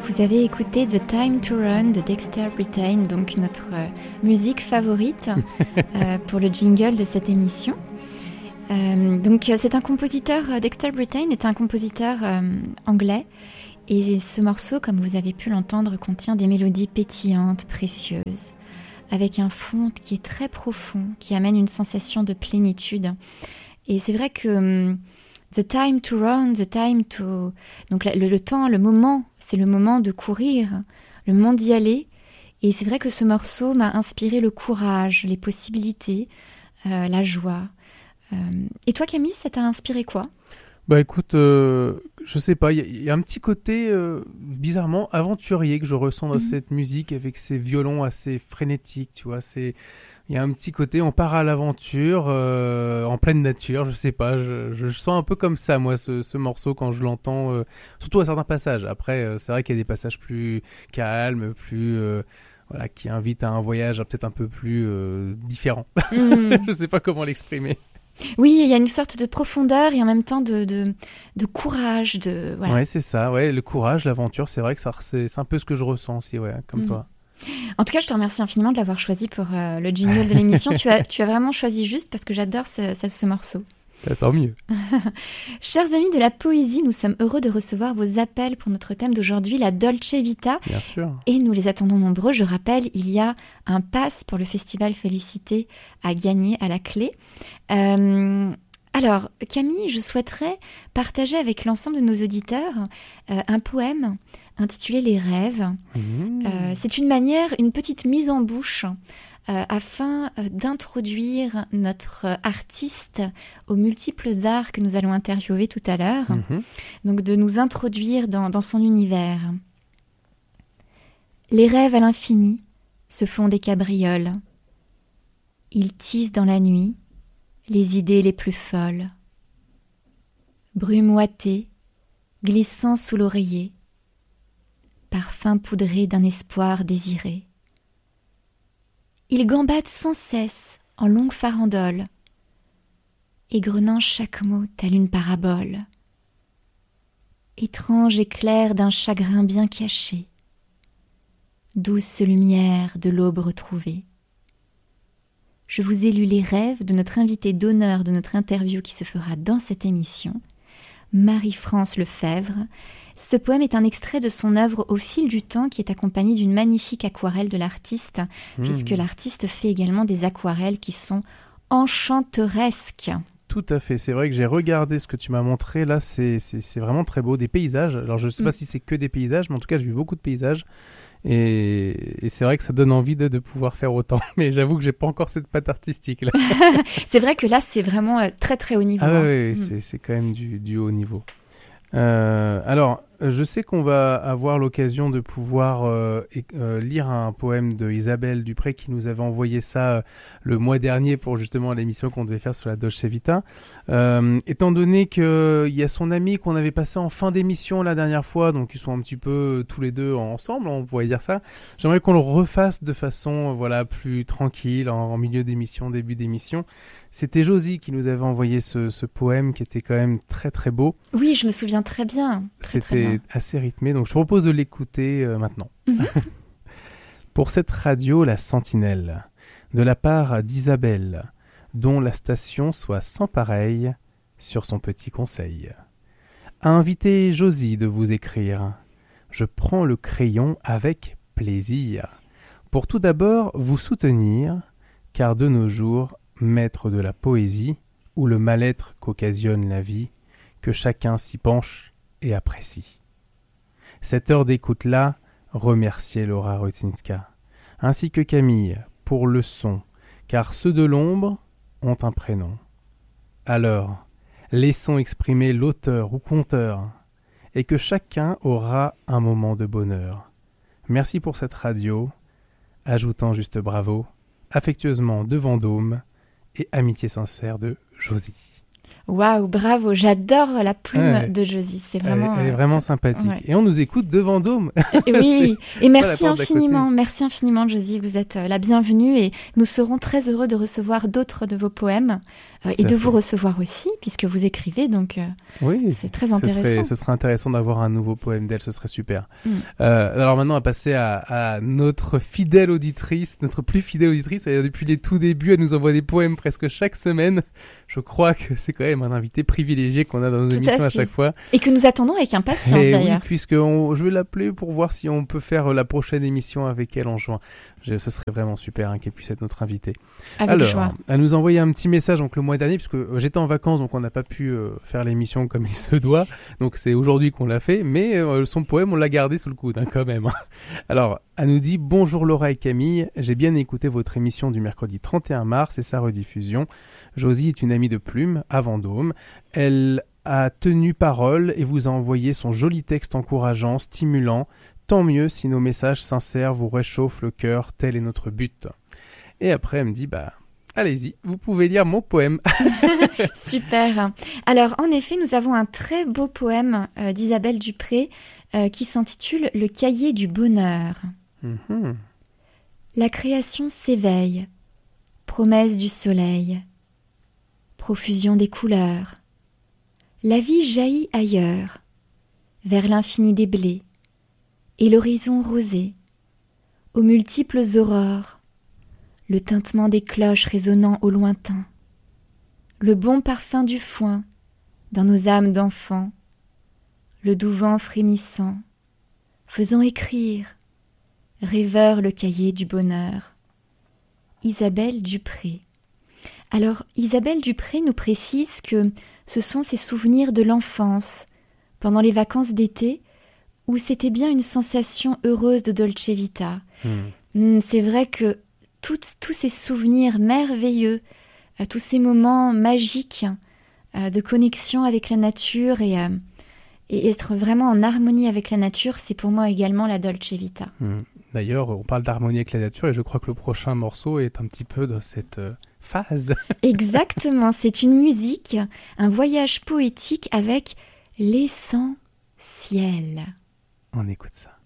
Vous avez écouté The Time to Run de Dexter Britain, donc notre musique favorite pour le jingle de cette émission. C'est un compositeur, Dexter Britain est un compositeur anglais, et ce morceau, comme vous avez pu l'entendre, contient des mélodies pétillantes, précieuses, avec un fond qui est très profond, qui amène une sensation de plénitude. Et c'est vrai que the time to run, the time to... Donc le temps, le moment, c'est le moment de courir, le moment d'y aller. Et c'est vrai que ce morceau m'a inspiré le courage, les possibilités, la joie. Et toi, Camille, ça t'a inspiré quoi ? Bah écoute, je sais pas, il y a un petit côté bizarrement aventurier que je ressens dans cette musique avec ces violons assez frénétiques, tu vois, il y a un petit côté, on part à l'aventure en pleine nature, je sais pas, je sens un peu comme ça moi ce morceau quand je l'entends, surtout à certains passages. Après c'est vrai qu'il y a des passages plus calmes, plus voilà, qui invitent à un voyage peut-être un peu plus différent. Je sais pas comment l'exprimer. Oui, il y a une sorte de profondeur et en même temps de courage. Voilà. Ouais, c'est ça, ouais, le courage, l'aventure, c'est vrai que c'est un peu ce que je ressens aussi, ouais, comme toi. En tout cas, je te remercie infiniment de l'avoir choisi pour le jingle de l'émission. Tu as vraiment choisi juste parce que j'adore ce morceau. Tant mieux. Chers amis de la poésie, nous sommes heureux de recevoir vos appels pour notre thème d'aujourd'hui, la Dolce Vita. Bien sûr. Et nous les attendons nombreux. Je rappelle, il y a un pass pour le Festival Félicité à gagner à la clé. Alors, Camille, je souhaiterais partager avec l'ensemble de nos auditeurs un poème intitulé Les rêves. C'est une petite mise en bouche afin d'introduire notre artiste aux multiples arts que nous allons interviewer tout à l'heure. Donc de nous introduire dans son univers. Les rêves à l'infini se font des cabrioles. Ils tissent dans la nuit les idées les plus folles. Brume ouatée, glissant sous l'oreiller, parfum poudré d'un espoir désiré. Ils gambadent sans cesse en longue farandole, égrenant chaque mot tel une parabole. Étrange éclair d'un chagrin bien caché, douce lumière de l'aube retrouvée. Je vous ai lu les rêves de notre invitée d'honneur de notre interview qui se fera dans cette émission, Marie-France Lefebvre. Ce poème est un extrait de son œuvre Au fil du temps qui est accompagné d'une magnifique aquarelle de l'artiste, puisque l'artiste fait également des aquarelles qui sont enchanteresques. Tout à fait, c'est vrai que j'ai regardé ce que tu m'as montré, là c'est vraiment très beau, des paysages. Alors je ne sais pas si c'est que des paysages, mais en tout cas j'ai vu beaucoup de paysages. Et c'est vrai que ça donne envie de pouvoir faire autant. Mais j'avoue que j'ai pas encore cette patte artistique là. C'est vrai que là c'est vraiment très très haut niveau. Ah oui, c'est quand même du haut niveau. Alors, je sais qu'on va avoir l'occasion de pouvoir lire un poème de Isabelle Dupré qui nous avait envoyé ça le mois dernier pour justement l'émission qu'on devait faire sur la Dolce Vita. Étant donné qu'il y a son ami qu'on avait passé en fin d'émission la dernière fois, donc ils sont un petit peu tous les deux ensemble, on pourrait dire ça, j'aimerais qu'on le refasse de façon plus tranquille, en milieu d'émission, début d'émission. C'était Josie qui nous avait envoyé ce poème qui était quand même très très beau. Oui, je me souviens très bien. C'était assez rythmé, donc je te propose de l'écouter maintenant. Pour cette radio, la Sentinelle, de la part d'Isabelle, dont la station soit sans pareil sur son petit conseil. A invité Josie de vous écrire. Je prends le crayon avec plaisir. Pour tout d'abord vous soutenir, car de nos jours, maître de la poésie, ou le mal-être qu'occasionne la vie, que chacun s'y penche et apprécie. Cette heure d'écoute-là, remerciez Laura Rutsinska, ainsi que Camille, pour le son, car ceux de l'ombre ont un prénom. Alors, laissons exprimer l'auteur ou conteur, et que chacun aura un moment de bonheur. Merci pour cette radio, ajoutant juste bravo, affectueusement de Vendôme, et amitié sincère de Josie. Waouh, bravo, j'adore la plume de Josie, c'est vraiment... Elle est vraiment sympathique. Ouais. Et on nous écoute de Vendôme. Oui, et merci infiniment Josie, vous êtes la bienvenue et nous serons très heureux de recevoir d'autres de vos poèmes et de vous recevoir aussi, puisque vous écrivez, donc oui, c'est très intéressant. Ce serait intéressant d'avoir un nouveau poème d'elle, ce serait super. Alors maintenant, on va passer à notre fidèle auditrice, notre plus fidèle auditrice. Depuis les tout débuts, elle nous envoie des poèmes presque chaque semaine. Je crois que c'est quand même un invité privilégié qu'on a dans nos émissions à chaque fois. Et que nous attendons avec impatience d'ailleurs. Oui, puisque je vais l'appeler pour voir si on peut faire la prochaine émission avec elle en juin. Ce serait vraiment super qu'elle puisse être notre invitée. Avec joie. Elle nous a envoyé un petit message donc, le mois dernier, puisque j'étais en vacances, donc on n'a pas pu faire l'émission comme il se doit. Donc c'est aujourd'hui qu'on l'a fait, mais son poème, on l'a gardé sous le coude quand même. Alors, elle nous dit « Bonjour Laura et Camille, j'ai bien écouté votre émission du mercredi 31 mars et sa rediffusion. Josie est une amie de Plume, à Vendôme. Elle a tenu parole et vous a envoyé son joli texte encourageant, stimulant. Tant mieux si nos messages sincères vous réchauffent le cœur, tel est notre but. » Et après, elle me dit « Allez-y, vous pouvez lire mon poème. » Super. Alors, en effet, nous avons un très beau poème d'Isabelle Dupré qui s'intitule « Le cahier du bonheur ». La création s'éveille, promesse du soleil, profusion des couleurs. La vie jaillit ailleurs, vers l'infini des blés, et l'horizon rosé, aux multiples aurores, le tintement des cloches résonnant au lointain, le bon parfum du foin dans nos âmes d'enfants, le doux vent frémissant, faisons écrire, rêveur le cahier du bonheur. Isabelle Dupré. Alors, Isabelle Dupré nous précise que ce sont ses souvenirs de l'enfance, pendant les vacances d'été, où c'était bien une sensation heureuse de Dolce Vita. C'est vrai que tous ces souvenirs merveilleux, tous ces moments magiques de connexion avec la nature et être vraiment en harmonie avec la nature, c'est pour moi également la Dolce Vita. D'ailleurs, on parle d'harmonie avec la nature et je crois que le prochain morceau est un petit peu dans cette phase. Exactement, c'est une musique, un voyage poétique avec l'essentiel. On écoute ça.